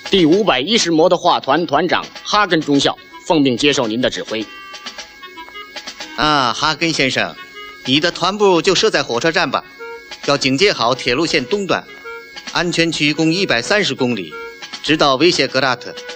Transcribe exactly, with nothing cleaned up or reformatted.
第五百一十摩的画团团长哈根中校奉命接受您的指挥。 啊，哈根先生，你的团部就设在火车站吧，要警戒好铁路线东端，安全区共一百三十公里，直到威谢格拉特。